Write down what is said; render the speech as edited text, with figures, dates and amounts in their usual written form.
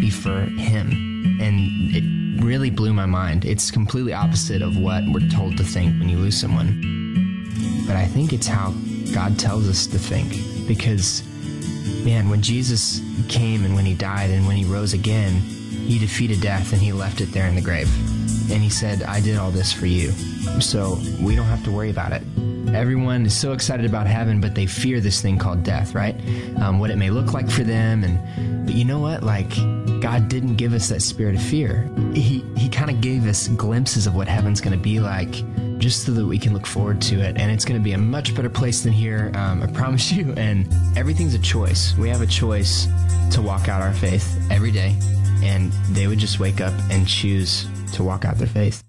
be for him. And it really blew my mind. It's completely opposite of what we're told to think when you lose someone. But I think it's how God tells us to think. Because, man, when Jesus came and when he died and when he rose again, he defeated death and he left it there in the grave. And he said, I did all this for you. So we don't have to worry about it. Everyone is so excited about heaven, but they fear this thing called death, right? What it may look like for them. But you know what? Like, God didn't give us that spirit of fear. He kind of gave us glimpses of what heaven's going to be like, just so that we can look forward to it. And it's going to be a much better place than here, I promise you. And everything's a choice. We have a choice to walk out our faith every day. And they would just wake up and choose to walk out their faith.